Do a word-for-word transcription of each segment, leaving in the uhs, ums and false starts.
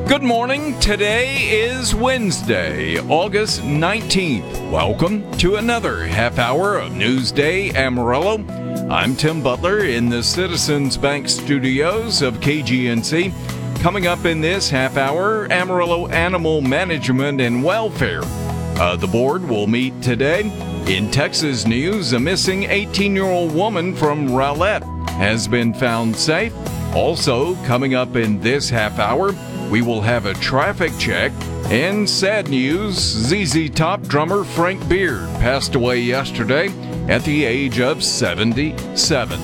Good morning. Today is Wednesday, August nineteenth. Welcome to another half hour of Newsday Amarillo. I'm Tim Butler in the Citizens Bank studios of K G N C. Coming up in this half hour, Amarillo Animal Management and Welfare. Uh, the board will meet today. In Texas news, a missing eighteen-year-old woman from Rowlett has been found safe. Also, coming up in this half hour, we will have a traffic check. And sad news, Z Z Top drummer Frank Beard passed away yesterday at the age of seventy-seven.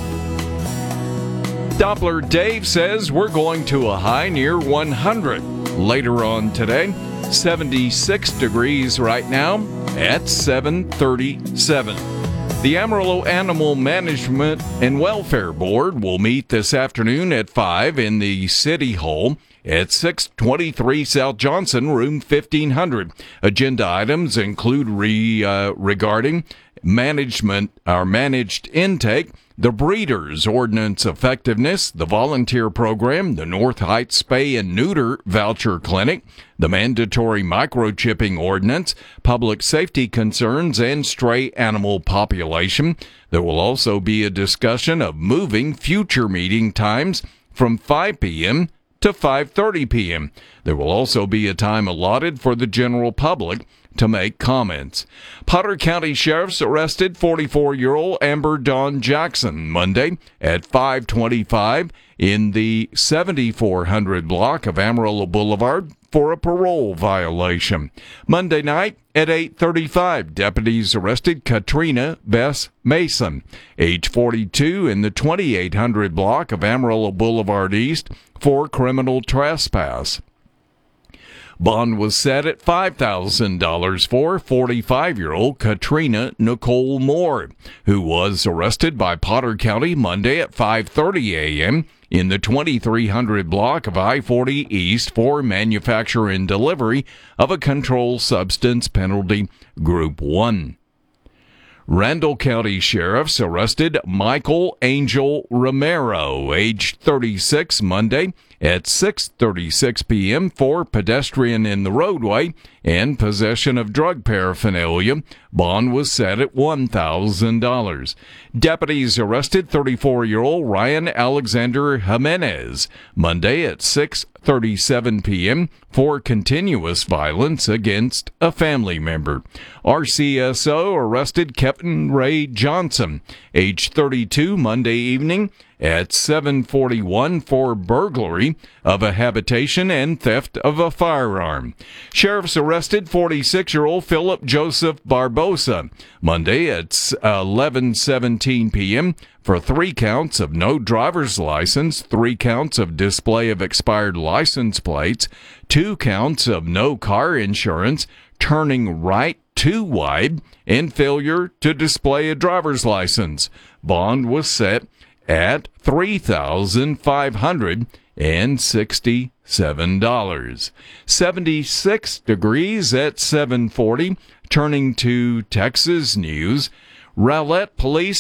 Doppler Dave says we're going to a high near one hundred. Later on today, seventy-six degrees right now at seven thirty-seven. The Amarillo Animal Management and Welfare Board will meet this afternoon at five in the City Hall at six twenty-three South Johnson, room fifteen hundred. Agenda items include re, uh, regarding management, our managed intake, the breeders' ordinance effectiveness, the volunteer program, the North Heights Spay and Neuter Voucher Clinic, the mandatory microchipping ordinance, public safety concerns, and stray animal population. There will also be a discussion of moving future meeting times from five p.m. to five thirty p.m. There will also be a time allotted for the general public to make comments. Potter County Sheriff's arrested forty-four-year-old Amber Dawn Jackson Monday at five twenty-five in the seventy-four hundred block of Amarillo Boulevard for a parole violation. Monday night at eight thirty-five, deputies arrested Katrina Bess Mason, age forty-two, in the twenty-eight hundred block of Amarillo Boulevard East for criminal trespass. Bond was set at five thousand dollars for forty-five-year-old Katrina Nicole Moore, who was arrested by Potter County Monday at five thirty a.m. in the twenty-three hundred block of I forty East for manufacture and delivery of a controlled substance penalty Group one. Randall County Sheriff's arrested Michael Angel Romero, age thirty-six, Monday at six thirty-six p.m. for pedestrian in the roadway and possession of drug paraphernalia. Bond was set at one thousand dollars. Deputies arrested thirty-four-year-old Ryan Alexander Jimenez Monday at six thirty-seven p.m. for continuous violence against a family member. R C S O arrested Kevin Ray Johnson, age thirty-two, Monday evening at seven forty-one for burglary of a habitation and theft of a firearm. Sheriffs arrested forty-six-year-old Philip Joseph Barbosa Monday at eleven seventeen p.m. for three counts of no driver's license, three counts of display of expired license plates, two counts of no car insurance, turning right too wide, and failure to display a driver's license. Bond was set at three thousand five hundred sixty-seven dollars. seventy-six degrees at seven forty. Turning to Texas news, Rowlett police